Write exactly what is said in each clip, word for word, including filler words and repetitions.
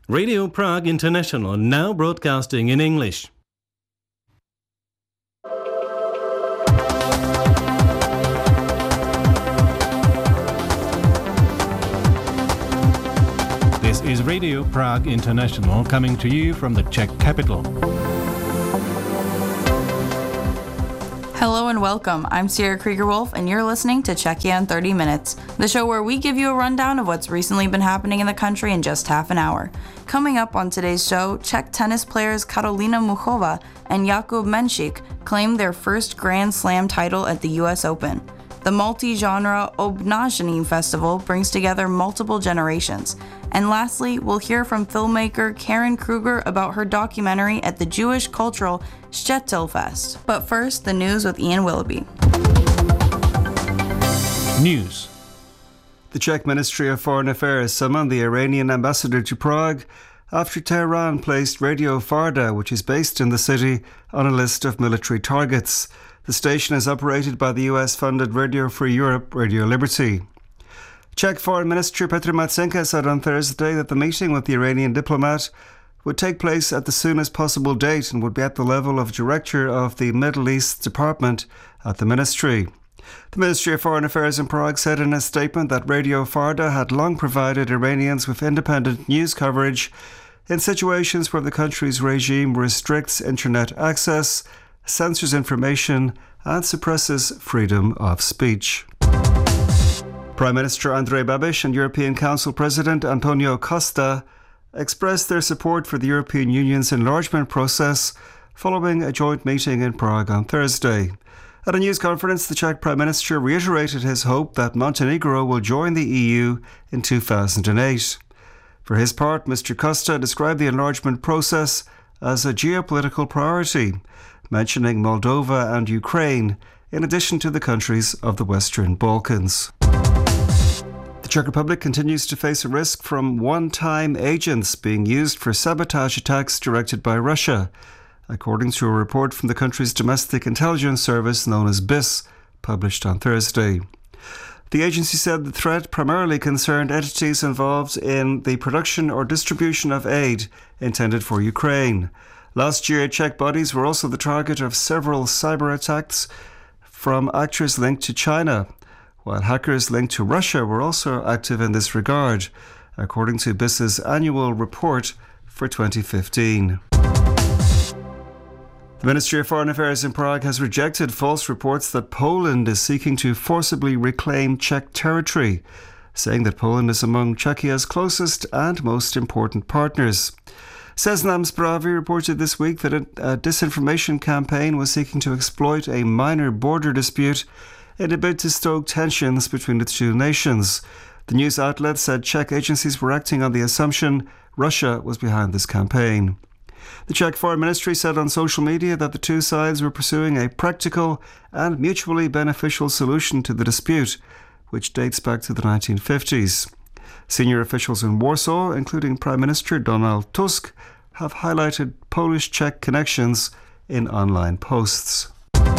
Radio Prague International, now broadcasting in English. This is Radio Prague International, coming to you from the Czech capital. Hello and welcome. I'm Sierra Krieger-Wolf, and you're listening to Czechia in thirty minutes, the show where we give you a rundown of what's recently been happening in the country in just half an hour. Coming up on today's show, Czech tennis players Karolina Muchova and Jakub Menšík claimed their first Grand Slam title at the U S Open. The multi-genre Obnažení Festival brings together multiple generations. And lastly, we'll hear from filmmaker Karen Kruger about her documentary at the Jewish Cultural Shtetl-Fest. But first, the news with Ian Willoughby. News. The Czech Ministry of Foreign Affairs summoned the Iranian ambassador to Prague after Tehran placed Radio Farda, which is based in the city, on a list of military targets. The station is operated by the U S-funded Radio Free Europe, Radio Liberty. Czech Foreign Minister Petr Matsenka said on Thursday that the meeting with the Iranian diplomat would take place at the soonest possible date and would be at the level of director of the Middle East Department at the ministry. The Ministry of Foreign Affairs in Prague said in a statement that Radio Farda had long provided Iranians with independent news coverage in situations where the country's regime restricts internet access, censors information, and suppresses freedom of speech. Prime Minister Andrej Babiš and European Council President Antonio Costa expressed their support for the European Union's enlargement process following a joint meeting in Prague on Thursday. At a news conference, the Czech Prime Minister reiterated his hope that Montenegro will join the E U in two thousand eight. For his part, Mister Costa described the enlargement process as a geopolitical priority, mentioning Moldova and Ukraine, in addition to the countries of the Western Balkans. The Czech Republic continues to face a risk from one-time agents being used for sabotage attacks directed by Russia, according to a report from the country's domestic intelligence service known as B I S, published on Thursday. The agency said the threat primarily concerned entities involved in the production or distribution of aid intended for Ukraine. Last year, Czech bodies were also the target of several cyber attacks from actors linked to China, while hackers linked to Russia were also active in this regard, according to B I S's annual report for twenty fifteen. The Ministry of Foreign Affairs in Prague has rejected false reports that Poland is seeking to forcibly reclaim Czech territory, saying that Poland is among Czechia's closest and most important partners. Seznam Zprávy reported this week that a, a disinformation campaign was seeking to exploit a minor border dispute in a bid to stoke tensions between the two nations. The news outlet said Czech agencies were acting on the assumption Russia was behind this campaign. The Czech Foreign Ministry said on social media that the two sides were pursuing a practical and mutually beneficial solution to the dispute, which dates back to the nineteen fifties. Senior officials in Warsaw, including Prime Minister Donald Tusk, have highlighted Polish-Czech connections in online posts.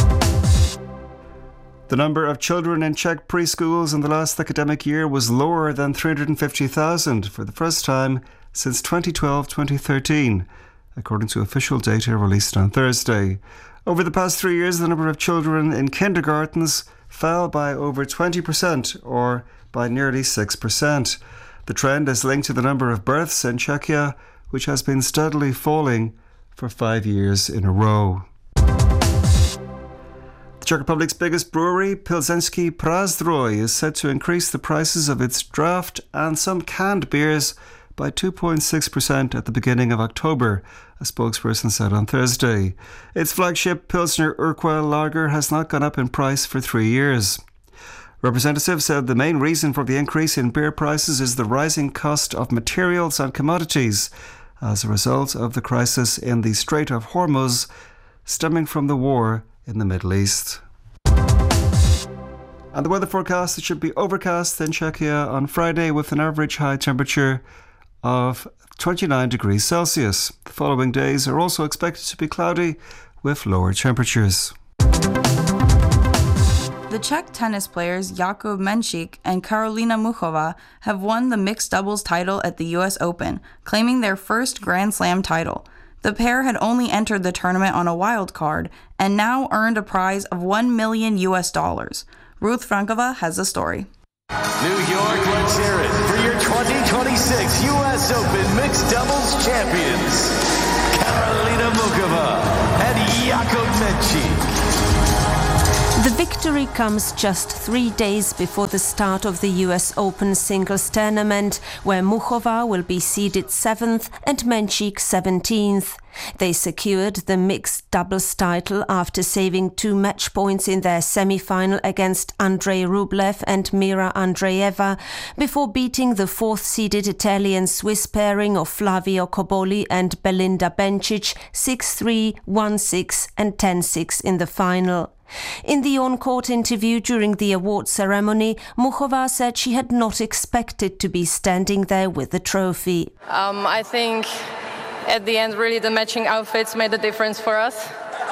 The number of children in Czech preschools in the last academic year was lower than three hundred fifty thousand for the first time since twenty twelve twenty thirteen, according to official data released on Thursday. Over the past three years, the number of children in kindergartens fell by over twenty percent, or by nearly six percent. The trend is linked to the number of births in Czechia, which has been steadily falling for five years in a row. The Czech Republic's biggest brewery, Plzeňský Prázdroj, is set to increase the prices of its draft and some canned beers by two point six percent at the beginning of October, a spokesperson said on Thursday. Its flagship Pilsner Urquell lager has not gone up in price for three years. Representatives said the main reason for the increase in beer prices is the rising cost of materials and commodities as a result of the crisis in the Strait of Hormuz stemming from the war in the Middle East. And the weather forecast, it should be overcast in Czechia on Friday with an average high temperature of twenty-nine degrees Celsius. The following days are also expected to be cloudy with lower temperatures. The Czech tennis players Jakub Menšík and Karolina Muchova have won the mixed doubles title at the U S Open, claiming their first Grand Slam title. The pair had only entered the tournament on a wild card and now earned a prize of one million U S dollars. Ruth Frankova has the story. New York, let's hear it for your twenty twenty-six U S Open Mixed Doubles Champions, Karolina Muchova and Jakub Menšík. The victory comes just three days before the start of the U S Open singles tournament, where Muchova will be seeded seventh and Menšík seventeenth. They secured the mixed doubles title after saving two match points in their semi-final against Andrei Rublev and Mira Andreeva, before beating the fourth-seeded Italian-Swiss pairing of Flavio Cobolli and Belinda Bencic six three, one six and ten six in the final. In the on-court interview during the award ceremony, Muchova said she had not expected to be standing there with the trophy. Um, I think at the end, really, the matching outfits made a difference for us.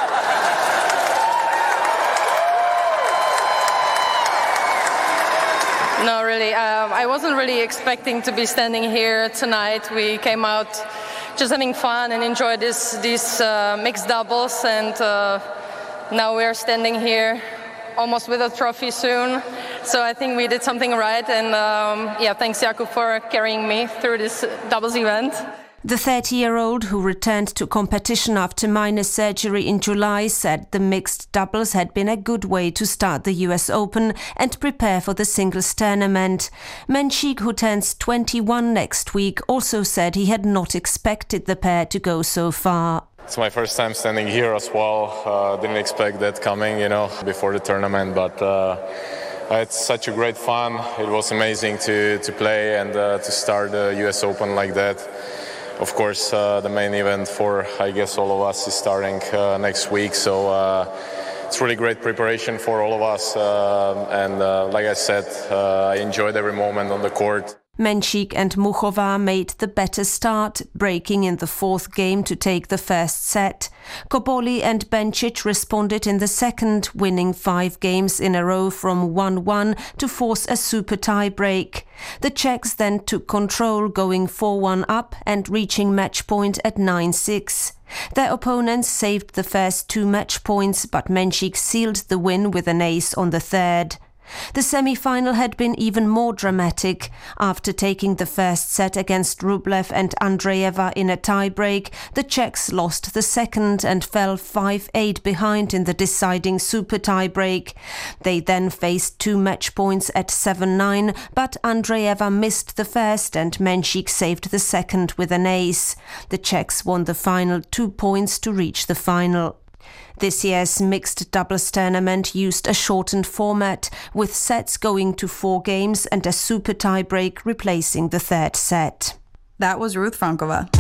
No, really, um, I wasn't really expecting to be standing here tonight. We came out just having fun and enjoyed this, these uh, mixed doubles, and uh, now we're standing here almost with a trophy soon. So I think we did something right, and um, yeah, thanks Jakub for carrying me through this doubles event. The thirty-year-old, who returned to competition after minor surgery in July, said the mixed doubles had been a good way to start the U S Open and prepare for the singles tournament. Menšík, who turns twenty-one next week, also said he had not expected the pair to go so far. It's my first time standing here as well. Uh, didn't expect that coming, you know, before the tournament, but uh, it's such a great fun. It was amazing to, to play and uh, to start the U S Open like that. Of course, uh, the main event for, I guess, all of us is starting uh, next week, so uh, it's really great preparation for all of us. Uh, and uh, like I said, uh, I enjoyed every moment on the court. Menšík and Muchova made the better start, breaking in the fourth game to take the first set. Cobolli and Bencic responded in the second, winning five games in a row from one one to force a super tie break. The Czechs then took control, going four one up and reaching match point at nine six. Their opponents saved the first two match points, but Menšík sealed the win with an ace on the third. The semi-final had been even more dramatic. After taking the first set against Rublev and Andreeva in a tie-break, the Czechs lost the second and fell five eight behind in the deciding super tie-break. They then faced two match points at seven nine, but Andreeva missed the first and Menšík saved the second with an ace. The Czechs won the final two points to reach the final. This year's mixed doubles tournament used a shortened format, with sets going to four games and a super tie-break replacing the third set. That was Ruth Frankova.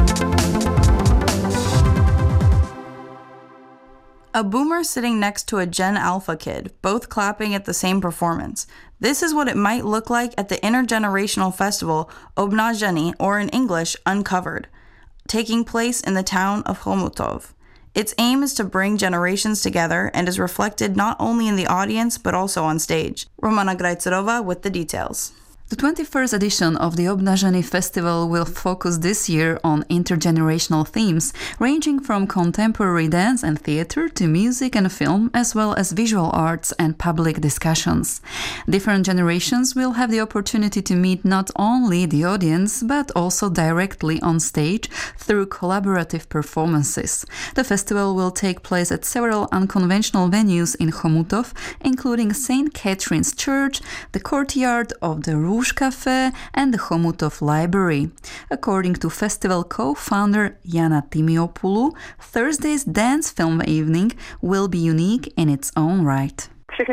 A boomer sitting next to a Gen Alpha kid, both clapping at the same performance. This is what it might look like at the intergenerational festival Obnaženi, or in English, Uncovered, taking place in the town of Chomutov. Its aim is to bring generations together and is reflected not only in the audience but also on stage. Romana Grajcerova with the details. The twenty-first edition of the Obnaženi Festival will focus this year on intergenerational themes, ranging from contemporary dance and theater to music and film, as well as visual arts and public discussions. Different generations will have the opportunity to meet not only the audience, but also directly on stage through collaborative performances. The festival will take place at several unconventional venues in Chomutov, including Saint Catherine's Church, the courtyard of the Rouge Café and the Chomutov Library. According to festival co-founder Jana Timiopoulou, Thursday's dance film evening will be unique in its own right.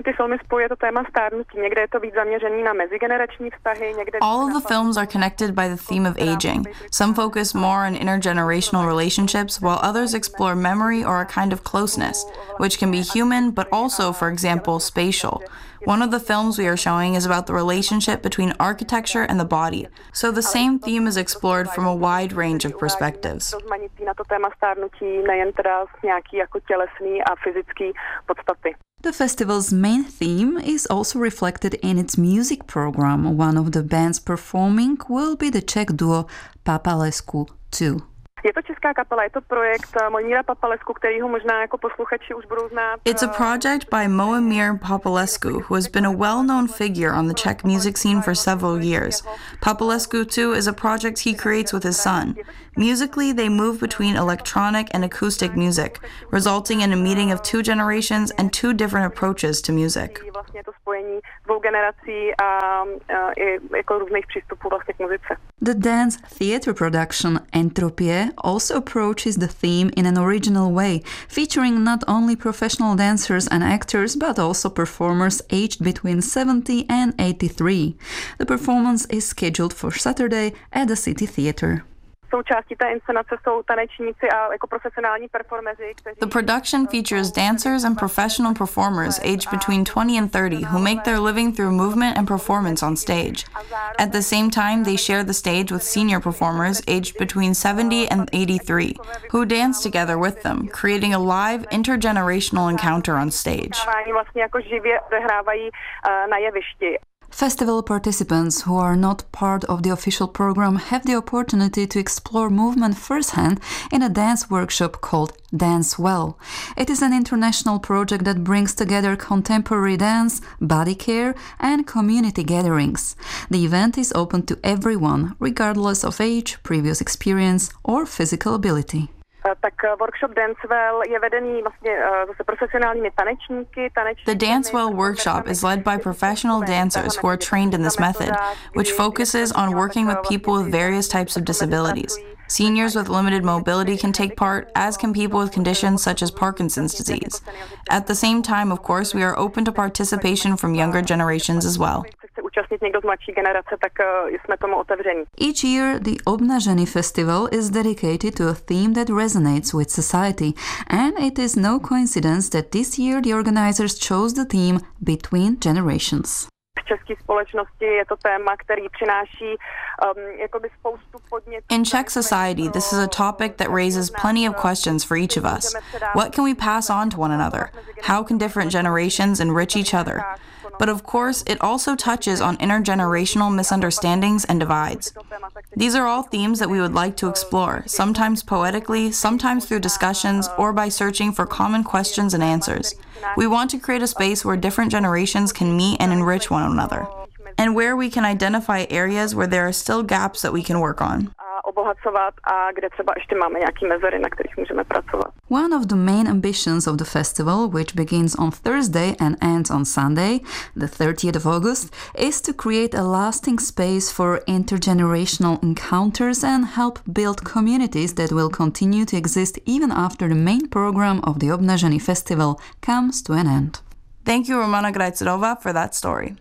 All of the films are connected by the theme of aging. Some focus more on intergenerational relationships, while others explore memory or a kind of closeness, which can be human, but also, for example, spatial. One of the films we are showing is about the relationship between architecture and the body, so the same theme is explored from a wide range of perspectives. The festival's main theme is also reflected in its music program. One of the bands performing will be the Czech duo Papalescu two. Je to česká kapela, je to projekt Mojmíra Papalescu, kterýho možná jako posluchači už budou znát. It's a project by Moimir Papalescu, who has been a well-known figure on the Czech music scene for several years. Papalescu two is a project he creates with his son. Musically, they move between electronic and acoustic music, resulting in a meeting of two generations and two different approaches to music. Vlastně to spojení dvou generací a jako různých přístupů vlastně k muzice. The dance theatre production Entropie also approaches the theme in an original way, featuring not only professional dancers and actors, but also performers aged between seventy and eighty-three. The performance is scheduled for Saturday at the City Theatre. Součástí té inscenace jsou tanečníci a jako profesionální performeři, kteří... The production features dancers and professional performers aged between twenty and thirty who make their living through movement and performance on stage. At the same time, they share the stage with senior performers aged between seventy and eighty-three, who dance together with them, creating a live intergenerational encounter on stage. Vlastně jako živě odehrávají na jevišti. Festival participants who are not part of the official program have the opportunity to explore movement firsthand in a dance workshop called Dance Well. It is an international project that brings together contemporary dance, body care, and community gatherings. The event is open to everyone, regardless of age, previous experience, or physical ability. Tak workshop Dancewell je vedený vlastně zase profesionálními tanečníky. The Dancewell workshop is led by professional dancers who are trained in this method, which focuses on working with people with various types of disabilities. Seniors with limited mobility can take part, as can people with conditions such as Parkinson's disease. At the same time, of course, we are open to participation from younger generations as well. Each year, the Obnaženi Festival is dedicated to a theme that resonates with society, and it is no coincidence that this year the organizers chose the theme Between Generations. In Czech society, this is a topic that raises plenty of questions for each of us. What can we pass on to one another? How can different generations enrich each other? But of course, it also touches on intergenerational misunderstandings and divides. These are all themes that we would like to explore, sometimes poetically, sometimes through discussions, or by searching for common questions and answers. We want to create a space where different generations can meet and enrich one another, and where we can identify areas where there are still gaps that we can work on. One of the main ambitions of the festival, which begins on Thursday and ends on Sunday, the thirtieth of August, is to create a lasting space for intergenerational encounters and help build communities that will continue to exist even after the main program of the Obnaženi Festival comes to an end. Thank you, Romana Grajcedova, for that story.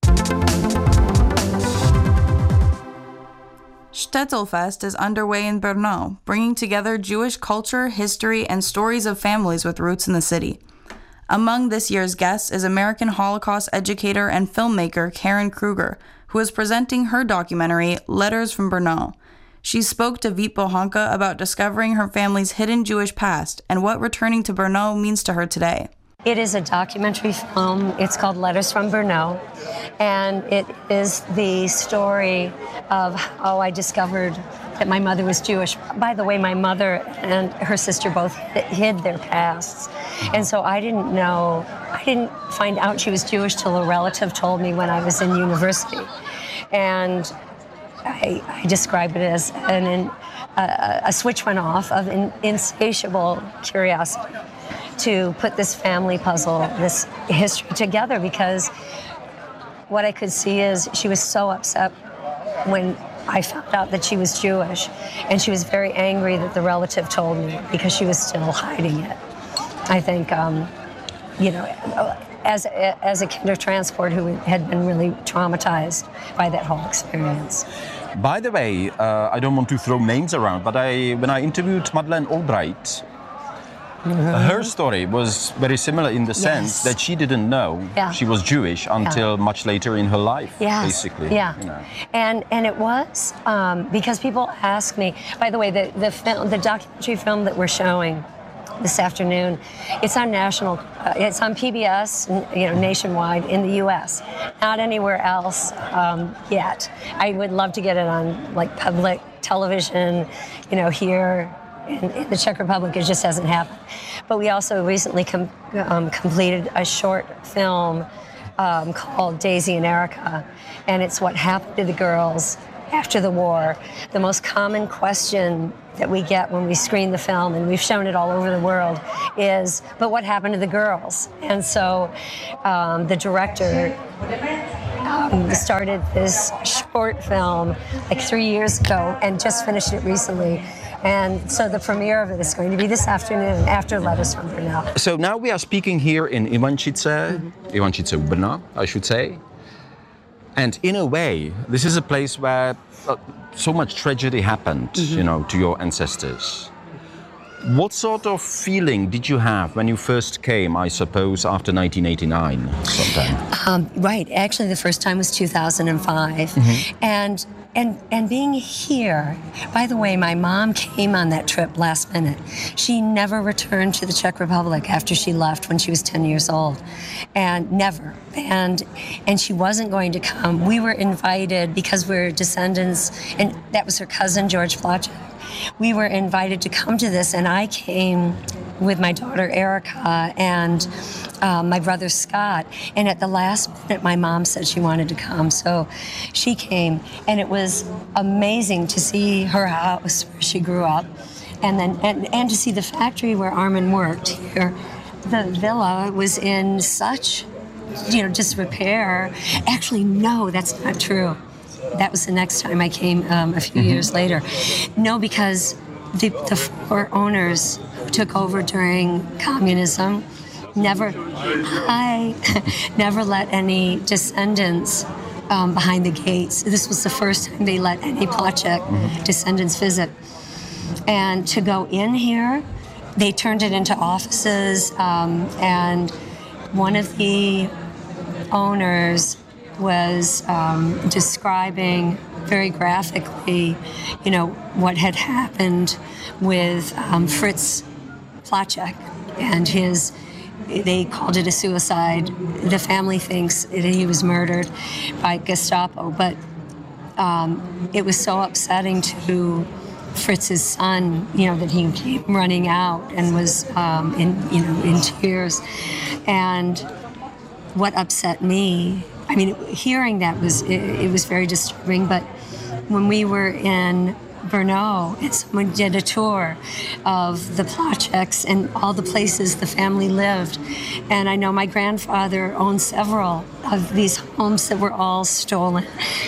Shtetl is underway in Brno, bringing together Jewish culture, history, and stories of families with roots in the city. Among this year's guests is American Holocaust educator and filmmaker Karen Kruger, who is presenting her documentary, Letters from Brno. She spoke to Vít Bohanka about discovering her family's hidden Jewish past and what returning to Brno means to her today. It is a documentary film. It's called Letters from Brno, and it is the story of how I discovered that my mother was Jewish. By the way, my mother and her sister both hid their pasts, and so I didn't know, I didn't find out she was Jewish till a relative told me when I was in university. And I, I describe it as an, a, a switch went off of an insatiable curiosity to put this family puzzle, this history together, because what I could see is she was so upset when I found out that she was Jewish, and she was very angry that the relative told me because she was still hiding it. I think, um, you know, as, as a kinder transport who had been really traumatized by that whole experience. By the way, uh, I don't want to throw names around, but I, when I interviewed Madeleine Albright, her story was very similar in the Yes. sense that she didn't know Yeah. she was Jewish until Yeah. much later in her life, Yes. basically. Yeah. You know. And and it was um, because people ask me. By the way, the the film, the documentary film that we're showing this afternoon. It's on national, uh, it's on P B S, you know, nationwide in the U S, not anywhere else um, yet. I would love to get it on like public television, you know, here in, in the Czech Republic. It just hasn't happened. But we also recently com- um, completed a short film um, called Daisy and Erica, and it's what happened to the girls after the war. The most common question that we get when we screen the film, and we've shown it all over the world, is, but what happened to the girls? And so um, the director um, started this short film like three years ago and just finished it recently. And so the premiere of it is going to be this afternoon after Letters from Brno. So now we are speaking here in Ivančice, mm-hmm. Ivančice u Brna, I should say. And in a way, this is a place where uh, so much tragedy happened, mm-hmm. you know, to your ancestors. What sort of feeling did you have when you first came, I suppose, after nineteen eighty-nine sometime? Um, right. Actually, the first time was two thousand five. Mm-hmm. And and and being here, by the way, my mom came on that trip last minute. She never returned to the Czech Republic after she left when she was ten years old. And never. And and she wasn't going to come. We were invited because we're descendants, and that was her cousin, George Plaček. We were invited to come to this, and I came with my daughter Erica and um, my brother Scott. And at the last minute, my mom said she wanted to come, so she came. And it was amazing to see her house where she grew up, and then and, and to see the factory where Armin worked here. The villa was in such, you know, disrepair. Actually, no, that's not true. That was the next time I came um, a few mm-hmm. years later. No, because the, the four owners who took over during communism never, I never let any descendants um, behind the gates. This was the first time they let any Plaček mm-hmm. descendants visit. And to go in here, they turned it into offices, um, and one of the owners was um, describing very graphically, you know, what had happened with um, Fritz Plaček and his, they called it a suicide. The family thinks that he was murdered by Gestapo, but um, it was so upsetting to Fritz's son, you know, that he came running out and was um, in, you know, in tears. And what upset me, I mean, hearing that was, it, it was very disturbing, but when we were in Brno and someone did a tour of the Plačeks and all the places the family lived, and I know my grandfather owned several of these homes that were all stolen,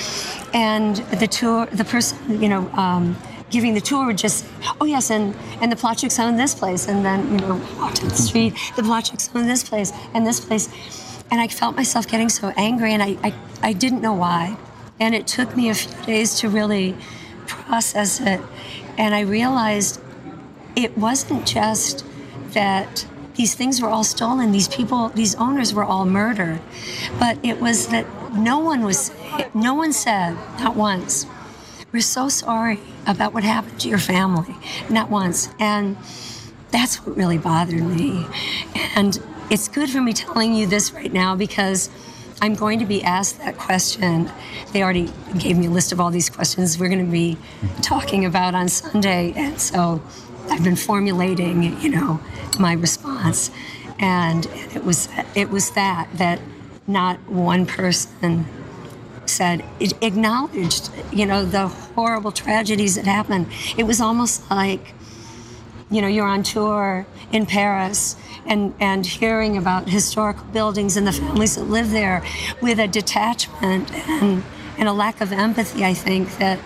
and the tour, the person, you know, um, giving the tour would just, oh yes, and, and the Plačeks own this place, and then, you know, walked down the street, the Plačeks own this place and this place. And I felt myself getting so angry, and I, I, I didn't know why. And it took me a few days to really process it. And I realized it wasn't just that these things were all stolen, these people, these owners were all murdered, but it was that no one was, no one said, not once, we're so sorry about what happened to your family, not once. And that's what really bothered me. And it's good for me telling you this right now because I'm going to be asked that question. They already gave me a list of all these questions we're going to be talking about on Sunday. And so I've been formulating, you know, my response. And it was it was that, that not one person said, it acknowledged, you know, the horrible tragedies that happened. It was almost like, you know, you're on tour in Paris and, and hearing about historical buildings and the families that live there with a detachment and, and a lack of empathy, I think, that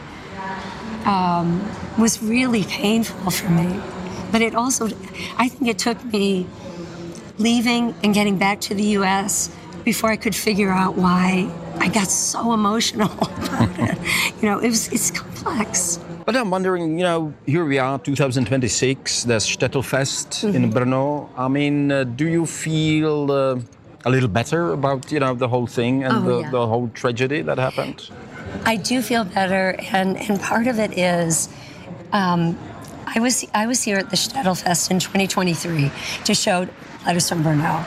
um, was really painful for me. But it also, I think it took me leaving and getting back to the U S before I could figure out why I got so emotional about it. You know, it was, it's complex. But I'm wondering, you know, here we are, two thousand twenty-six, there's Städtelfest mm-hmm. in Brno. I mean, uh, do you feel uh, a little better about, you know, the whole thing and oh, the, yeah. the whole tragedy that happened? I do feel better, and, and part of it is um, I was I was here at the Städelfest in twenty twenty-three to show Letters from Brno,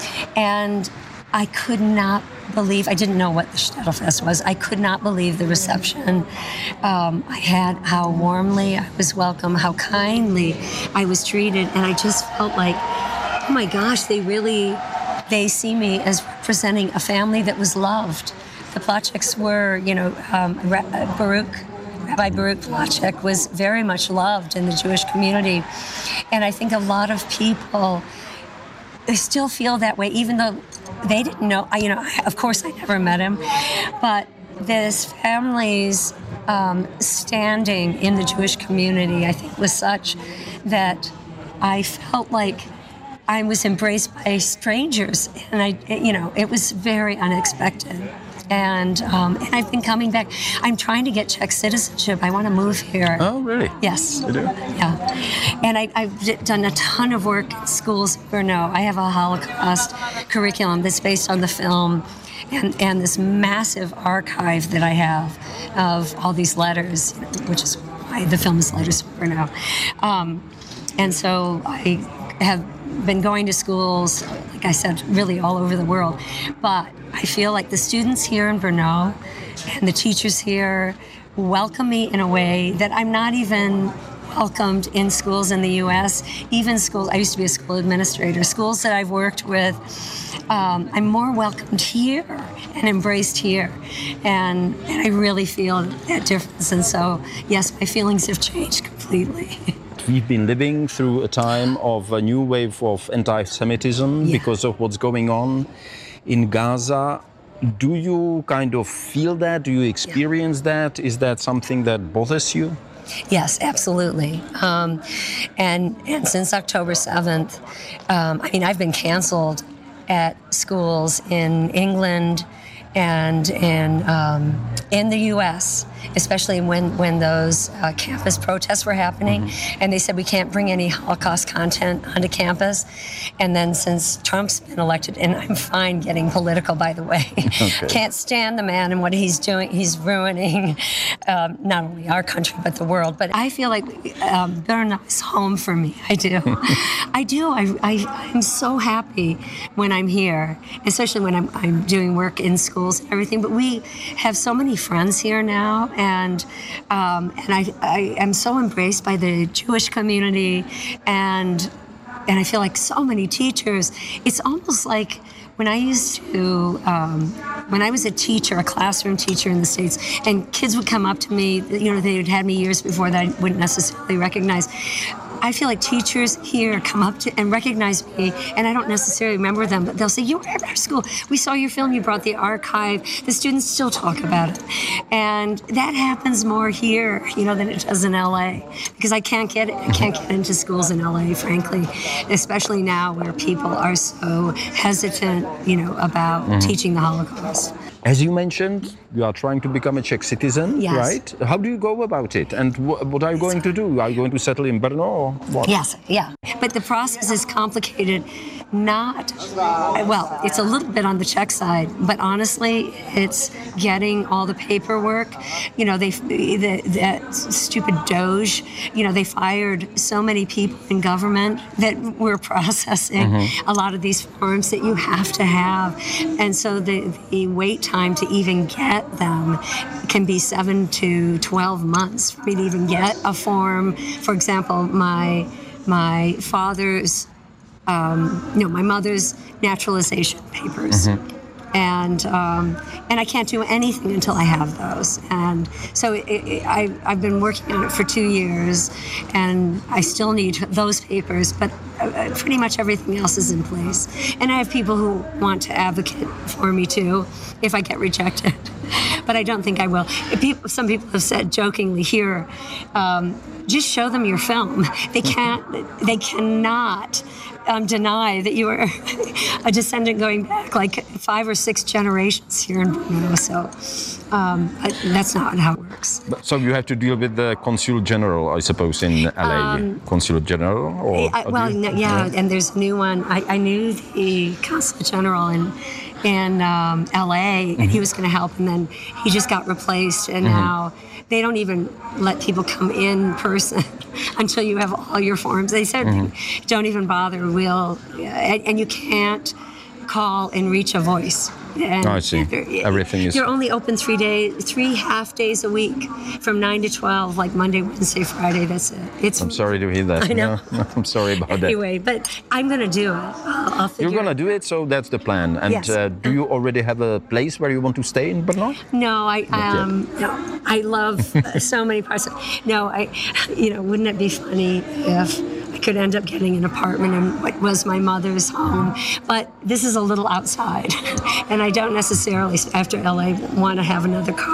and I could not believe, I didn't know what the Städelfest was. I could not believe the reception um, I had, how warmly I was welcome, how kindly I was treated, and I just felt like, oh my gosh, they really, they see me as representing a family that was loved. The Placzeks were, you know, um, Baruch, Rabbi Baruch Placzek was very much loved in the Jewish community, and I think a lot of people, they still feel that way, even though they didn't know. I, you know, of course, I never met him, but this family's um, standing in the Jewish community, I think, was such that I felt like I was embraced by strangers, and I, you know, it was very unexpected. And um, and I've been coming back. I'm trying to get Czech citizenship. I want to move here. Oh, really? Yes. You do? Yeah. And I, I've done a ton of work in schools in Brno. I have a Holocaust curriculum that's based on the film, and, and this massive archive that I have of all these letters, which is why the film is Letters from Brno. Um, and so I have been going to schools, like I said, really all over the world. But I feel like the students here in Brno and the teachers here welcome me in a way that I'm not even welcomed in schools in the U S, even schools, I used to be a school administrator, schools that I've worked with, um, I'm more welcomed here and embraced here. And, and I really feel that difference. And so, yes, my feelings have changed completely. We've been living through a time of a new wave of anti-Semitism yeah. because of what's going on in Gaza. Do you kind of feel that? Do you experience yeah. that? Is that something that bothers you? Yes, absolutely. Um, and, and since October seventh, um, I mean, I've been canceled at schools in England and in um, in the U S, especially when, when those uh, campus protests were happening, mm-hmm. and they said we can't bring any Holocaust content onto campus. And then since Trump's been elected, and I'm fine getting political, by the way, okay. can't stand the man and what he's doing. He's ruining um, not only our country, but the world. But I feel like um, Brno is home for me. I do. I do. I, I, I'm so happy when I'm here, especially when I'm, I'm doing work in schools and everything. But we have so many friends here now, and um, and I, I am so embraced by the Jewish community, and and I feel like so many teachers. It's almost like when I used to, um, when I was a teacher, a classroom teacher in the States, and kids would come up to me, you know, they had had me years before that I wouldn't necessarily recognize. I feel like teachers here come up to and recognize me, and I don't necessarily remember them, but they'll say, you were at our school. We saw your film, you brought the archive. The students still talk about it. And that happens more here, you know, than it does in L A, because I can't get I can't get into schools in L A, frankly, especially now where people are so hesitant, you know, about mm-hmm. teaching the Holocaust. As you mentioned, you are trying to become a Czech citizen, yes. right? How do you go about it? And wh- what are you going to do? Are you going to settle in Brno or what? Yes, yeah. But the process is complicated. Not, well, it's a little bit on the Czech side, but honestly, it's getting all the paperwork. You know, they, the, that stupid Doge, you know, they fired so many people in government that were processing mm-hmm. a lot of these forms that you have to have. And so the, the wait time to even get them can be seven to twelve months for me to even get a form. For example, my my father's Um, you know, my mother's naturalization papers. Mm-hmm. And um, and I can't do anything until I have those. And so it, it, I, I've been working on it for two years, and I still need those papers, but uh, pretty much everything else is in place. And I have people who want to advocate for me too, if I get rejected. But I don't think I will. People, some people have said jokingly here, um, just show them your film. They can't, they cannot um, deny that you are a descendant going back like five or six generations here in Brno. So um, that's not how it works. So you have to deal with the Consul General, I suppose, in L A. Um, Consul General? Or I, well, no, yeah, yeah, and there's a new one. I, I knew the Consul General in in um, L A, and he was going to help, and then he just got replaced, and Mhm. now they don't even let people come in person until you have all your forms. They said, Mhm. don't even bother, we'll, and, and you can't call and reach a voice. And Oh, I see. Everything is. You're only open three days, three half days a week, from nine to twelve, like Monday, Wednesday, Friday. That's it. It's. I'm sorry to hear that. I know. No, I'm sorry about that. Anyway, but I'm gonna do it. I'll, I'll figure. You're gonna do it, so that's the plan. And Yes. uh, do you already have a place where you want to stay in Brno? No, I Not yet. um, no, I love uh, so many parts. Of, no, I, you know, wouldn't it be funny if I could end up getting an apartment in what was my mother's home? But this is a little outside, and I don't necessarily after L A want to have another car.